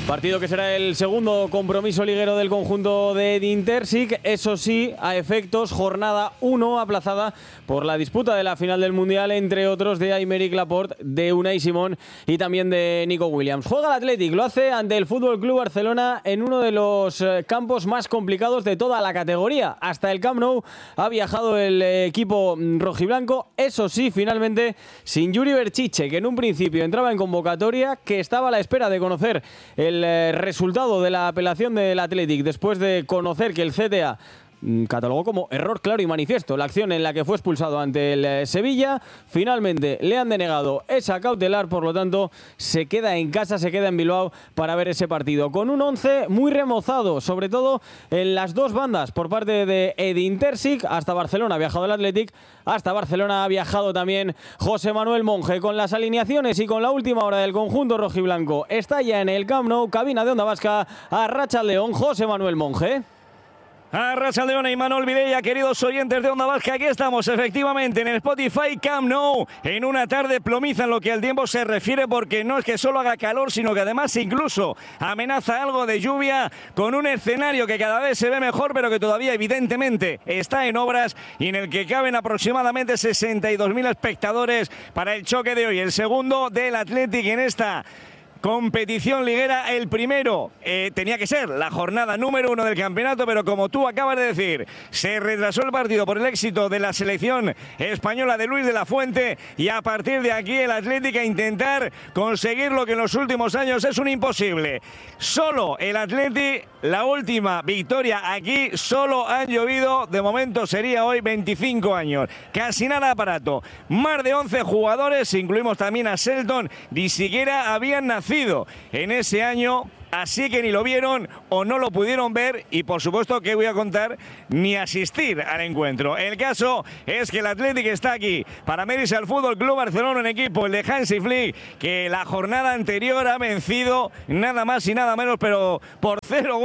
Partido que será el segundo compromiso liguero del conjunto de Edin Terzic, eso sí, a efectos, jornada 1 aplazada por la disputa de la final del Mundial, entre otros de Aymeric Laporte, de Unai Simón y también de Nico Williams. Juega el Athletic, lo hace ante el FC Barcelona en uno de los campos más complicados de toda la categoría. Hasta el Camp Nou ha viajado el equipo rojiblanco, eso sí, finalmente sin Yuri Berchiche, que en un principio entraba en convocatoria, que estaba a la espera de conocer el resultado de la apelación del Athletic después de conocer que el CTA catalogó como error claro y manifiesto la acción en la que fue expulsado ante el Sevilla. Finalmente le han denegado esa cautelar, por lo tanto se queda en casa, se queda en Bilbao para ver ese partido con un 11 muy remozado, sobre todo en las dos bandas por parte de Edin Terzic. Hasta Barcelona ha viajado el Athletic, hasta Barcelona ha viajado también José Manuel Monge. Con las alineaciones y con la última hora del conjunto rojiblanco está ya en el Camp Nou, cabina de Onda Vasca, Arratsaldeon, José Manuel Monge. Arratsaldeon y Imanol Videya, queridos oyentes de Onda Vasca, aquí estamos efectivamente en el Spotify Camp Nou, en una tarde plomiza en lo que al tiempo se refiere, porque no es que solo haga calor, sino que además incluso amenaza algo de lluvia, con un escenario que cada vez se ve mejor, pero que todavía evidentemente está en obras y en el que caben aproximadamente 62.000 espectadores para el choque de hoy, el segundo del Athletic en esta competición liguera. El primero tenía que ser la jornada número 1 del campeonato, pero como tú acabas de decir, se retrasó el partido por el éxito de la selección española de Luis de la Fuente, y a partir de aquí el Atlético a intentar conseguir lo que en los últimos años es un imposible. Solo el Atlético, la última victoria aquí, solo han llovido, de momento sería hoy 25 años, casi nada aparato, más de 11 jugadores, incluimos también a Shelton, ni siquiera habían nacido en ese año, así que ni lo vieron o no lo pudieron ver, y por supuesto que voy a contar, ni asistir al encuentro. El caso es que el Athletic está aquí para medirse al FC Barcelona, un equipo, el de Hansi Flick, que la jornada anterior ha vencido nada más y nada menos, pero por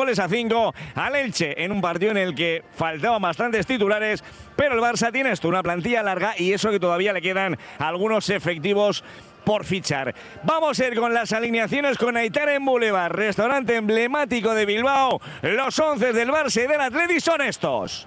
0-5 al Elche, en un partido en el que faltaban bastantes titulares, pero el Barça tiene esto, una plantilla larga, y eso que todavía le quedan algunos efectivos por fichar. Vamos a ir con las alineaciones con Aitaren Boulevard, restaurante emblemático de Bilbao. Los 11 del Barça y del Athletic son estos.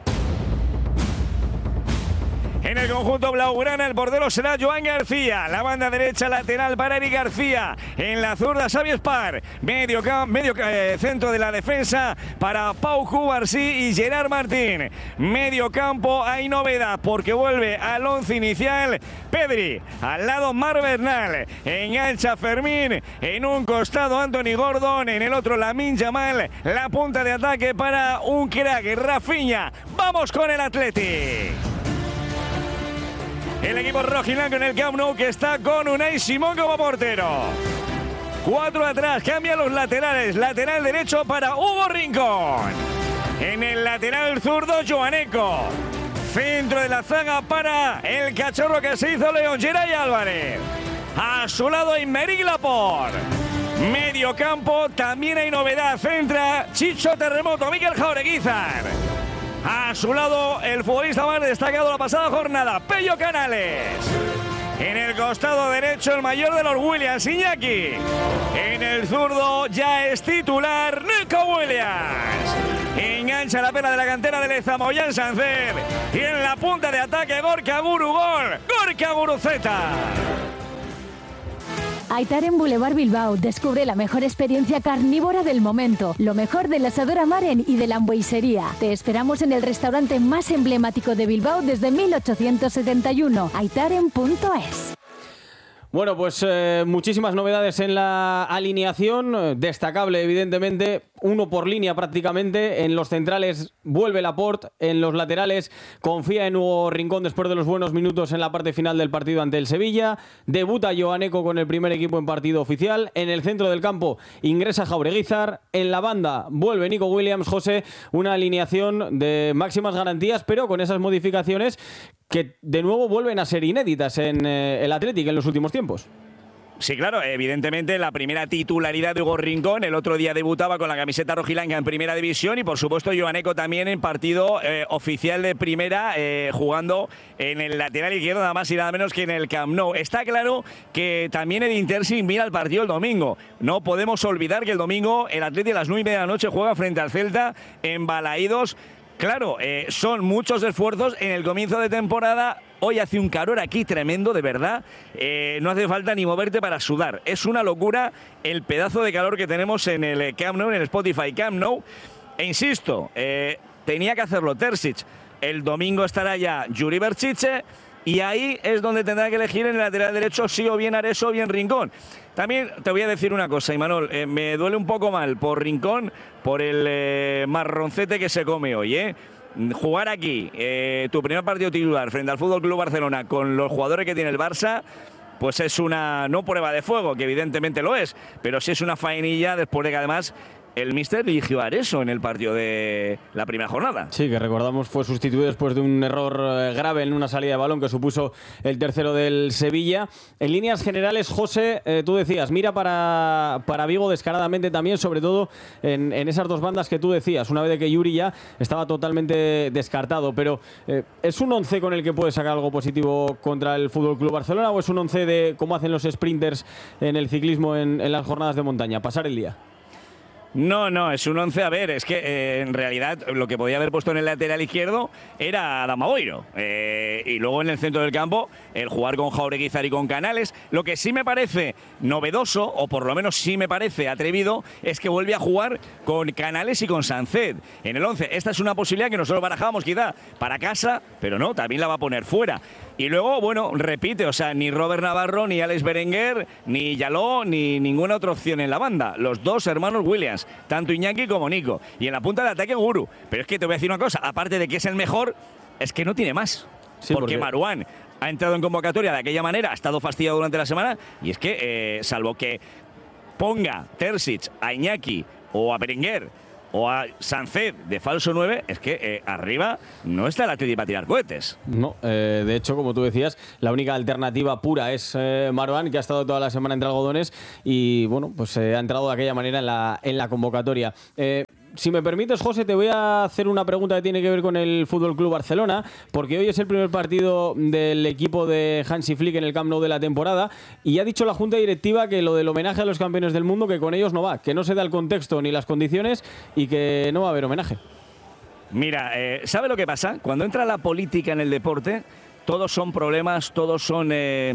En el conjunto blaugrana, el portero será Joan García. La banda derecha lateral para Eric García. En la zurda, Xavi Espar. Medio centro de la defensa para Pau Cubarsí y Gerard Martín. Medio campo hay novedad, porque vuelve al once inicial Pedri. Al lado Marc Bernal. Engancha Fermín. En un costado Anthony Gordon. En el otro Lamine Yamal. La punta de ataque para un crack, Rafinha. Vamos con el Athletic. El equipo rojiblanco en el Camp Nou, que está con Unai Simón como portero. 4 atrás, cambia los laterales. Lateral derecho para Hugo Rincón. En el lateral zurdo, Joaneco. Centro de la zaga para el cachorro que se hizo León, Geray Álvarez. A su lado, Aymeric Laporte. Medio campo, también hay novedad. Centra Chicho Terremoto, Mikel Jaureguizar. A su lado, el futbolista más destacado la pasada jornada, Pello Canales. En el costado derecho, el mayor de los Williams, Iñaki. En el zurdo, ya es titular, Nico Williams. Engancha la pena de la cantera de Lezama, Ollán Sancer. Y en la punta de ataque, Gorka Guru, gol. Gorka Guruzeta. Aitaren Boulevard Bilbao, descubre la mejor experiencia carnívora del momento, lo mejor del asador Amaren y de la hamburguesería. Te esperamos en el restaurante más emblemático de Bilbao desde 1871, aitaren.es. Bueno, pues muchísimas novedades en la alineación, destacable evidentemente, uno por línea prácticamente. En los centrales vuelve Laporte, en los laterales confía en Hugo Rincón después de los buenos minutos en la parte final del partido ante el Sevilla. Debuta Joaneco con el primer equipo en partido oficial. En el centro del campo ingresa Jaureguizar. En la banda vuelve Nico Williams. José, una alineación de máximas garantías, pero con esas modificaciones que de nuevo vuelven a ser inéditas en el Athletic en los últimos tiempos. Sí, claro, evidentemente la primera titularidad de Hugo Rincón, el otro día debutaba con la camiseta rojiblanca en Primera División y por supuesto Joan Eco también en partido oficial de Primera, jugando en el lateral izquierdo nada más y nada menos que en el Camp Nou. Está claro que también Edin Terzic mira el partido el domingo. No podemos olvidar que el domingo el Atleti a las 9:30 de la noche juega frente al Celta en Balaídos. Claro, son muchos esfuerzos en el comienzo de temporada. Hoy hace un calor aquí tremendo, de verdad. No hace falta ni moverte para sudar. Es una locura el pedazo de calor que tenemos en el Camp Nou, en el Spotify Camp Nou. E insisto, tenía que hacerlo Terzic. El domingo estará ya Yuri Berchiche y ahí es donde tendrá que elegir en el lateral derecho sí o bien Areso o bien Rincón. También te voy a decir una cosa, Imanol, me duele un poco mal por Rincón, por el marroncete que se come hoy, Jugar aquí, tu primer partido titular frente al Fútbol Club Barcelona con los jugadores que tiene el Barça, pues es una, no prueba de fuego, que evidentemente lo es, pero sí es una faenilla después de que además el míster dirigió a Areso en el partido de la primera jornada. Sí, que recordamos fue sustituido después de un error grave en una salida de balón que supuso el tercero del Sevilla. En líneas generales, José, tú decías, mira para Vigo descaradamente también, sobre todo en esas dos bandas que tú decías, una vez de que Yuri ya estaba totalmente descartado, pero ¿es un 11 con el que puede sacar algo positivo contra el FC Barcelona o es un 11 de cómo hacen los sprinters en el ciclismo en las jornadas de montaña, pasar el día? No, es un 11. A ver, es que en realidad lo que podía haber puesto en el lateral izquierdo era Adama Boiro. Y luego en el centro del campo, el jugar con Jauregui y con Canales. Lo que sí me parece novedoso, o por lo menos sí me parece atrevido, es que vuelve a jugar con Canales y con Sancet en el 11. Esta es una posibilidad que nosotros barajábamos quizá para casa, pero no, también la va a poner fuera. Y luego, bueno, repite, o sea, ni Robert Navarro, ni Alex Berenguer, ni Yaló, ni ninguna otra opción en la banda. Los dos hermanos Williams, tanto Iñaki como Nico. Y en la punta de ataque, Guru. Pero es que te voy a decir una cosa, aparte de que es el mejor, es que no tiene más. Sí, porque Marouane ha entrado en convocatoria de aquella manera, ha estado fastidiado durante la semana, y es que, salvo que ponga Terzic a Iñaki o a Berenguer o a Sancet de falso 9, es que arriba no está el Atleti para tirar cohetes. No, de hecho, como tú decías, la única alternativa pura es Marouane, que ha estado toda la semana entre algodones y, bueno, pues ha entrado de aquella manera en la convocatoria. Si me permites, José, te voy a hacer una pregunta que tiene que ver con el FC Barcelona, porque hoy es el primer partido del equipo de Hansi Flick en el Camp Nou de la temporada y ha dicho la Junta Directiva que lo del homenaje a los campeones del mundo, que con ellos no va, que no se da el contexto ni las condiciones y que no va a haber homenaje. Mira, ¿sabe lo que pasa? Cuando entra la política en el deporte, todos son problemas, todos son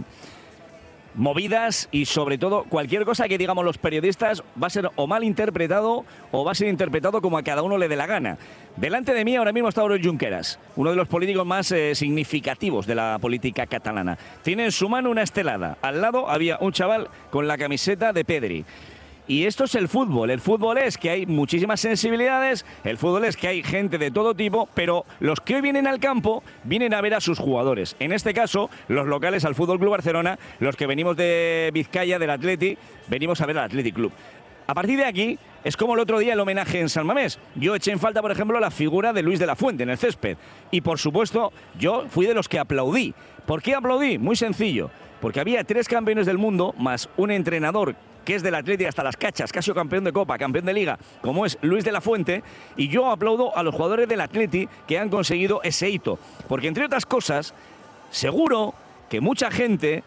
movidas y sobre todo cualquier cosa que digamos los periodistas va a ser o mal interpretado o va a ser interpretado como a cada uno le dé la gana. Delante de mí ahora mismo está Oriol Junqueras, uno de los políticos más significativos de la política catalana. Tiene en su mano una estelada. Al lado había un chaval con la camiseta de Pedri. Y esto es el fútbol. El fútbol es que hay muchísimas sensibilidades, el fútbol es que hay gente de todo tipo, pero los que hoy vienen al campo vienen a ver a sus jugadores. En este caso, los locales al FC Barcelona, los que venimos de Vizcaya, del Atleti, venimos a ver al Athletic Club. A partir de aquí, es como el otro día el homenaje en San Mamés. Yo eché en falta, por ejemplo, la figura de Luis de la Fuente en el césped. Y, por supuesto, yo fui de los que aplaudí. ¿Por qué aplaudí? Muy sencillo. Porque había 3 campeones del mundo, más un entrenador que es del Atleti hasta las cachas, casi campeón de Copa, campeón de Liga, como es Luis de la Fuente, y yo aplaudo a los jugadores del Atleti que han conseguido ese hito. Porque, entre otras cosas, seguro que mucha gente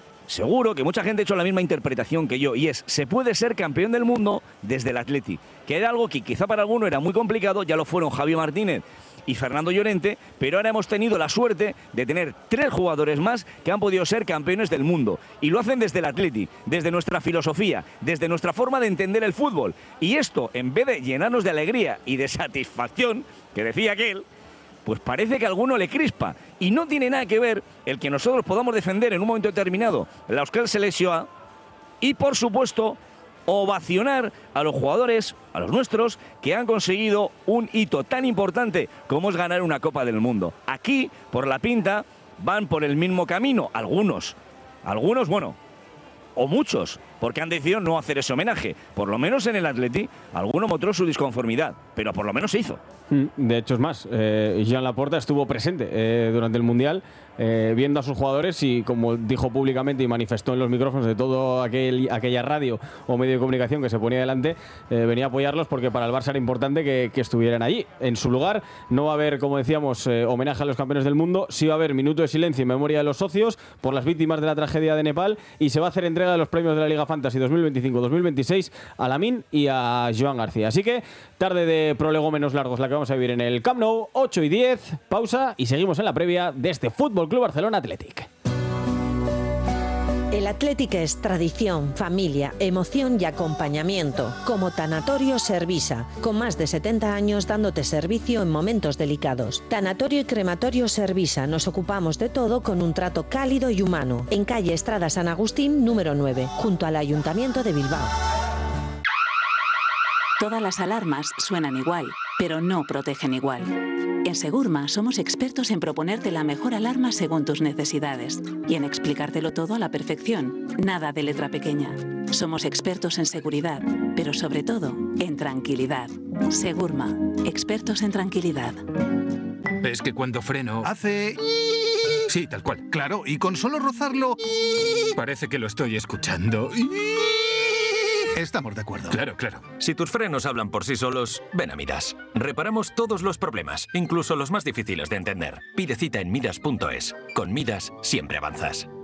ha hecho la misma interpretación que yo, y es, se puede ser campeón del mundo desde el Atleti, que era algo que quizá para alguno era muy complicado, ya lo fueron Javi Martínez y Fernando Llorente, pero ahora hemos tenido la suerte de tener 3 jugadores más que han podido ser campeones del mundo. Y lo hacen desde el Atleti, desde nuestra filosofía, desde nuestra forma de entender el fútbol. Y esto, en vez de llenarnos de alegría y de satisfacción, que decía aquel, pues parece que a alguno le crispa. Y no tiene nada que ver el que nosotros podamos defender en un momento determinado la Euskal Selección y, por supuesto, ovacionar a los jugadores, a los nuestros, que han conseguido un hito tan importante como es ganar una Copa del Mundo. Aquí, por la pinta, van por el mismo camino. Algunos, bueno, o muchos, porque han decidido no hacer ese homenaje. Por lo menos en el Atleti, alguno mostró su disconformidad, pero por lo menos se hizo. De hecho, es más, Joan Laporta estuvo presente durante el Mundial, viendo a sus jugadores y, como dijo públicamente y manifestó en los micrófonos de toda aquella radio o medio de comunicación que se ponía delante, venía a apoyarlos porque para el Barça era importante que estuvieran allí. En su lugar no va a haber, como decíamos, homenaje a los campeones del mundo, sí va a haber minuto de silencio en memoria de los socios por las víctimas de la tragedia de Nepal, y se va a hacer entrega de los premios de la Liga Fantasy 2025-2026 a Lamine y a Joan García. Así que tarde de prolegómenos largos la que vamos a vivir en el Camp Nou. 8:10, pausa y seguimos en la previa de este Fútbol Club Barcelona Athletic. El Athletic es tradición, familia, emoción y acompañamiento, como Tanatorio Servisa, con más de 70 años dándote servicio en momentos delicados. Tanatorio y Crematorio Servisa, nos ocupamos de todo con un trato cálido y humano, en calle Estrada San Agustín, número 9, junto al Ayuntamiento de Bilbao. Todas las alarmas suenan igual, pero no protegen igual. En Segurma somos expertos en proponerte la mejor alarma según tus necesidades y en explicártelo todo a la perfección, nada de letra pequeña. Somos expertos en seguridad, pero sobre todo en tranquilidad. Segurma, expertos en tranquilidad. Es que cuando freno hace... Sí, tal cual. Claro, y con solo rozarlo parece que lo estoy escuchando. Estamos de acuerdo. Claro, claro. Si tus frenos hablan por sí solos, ven a Midas. Reparamos todos los problemas, incluso los más difíciles de entender. Pide cita en Midas.es. Con Midas siempre avanzas.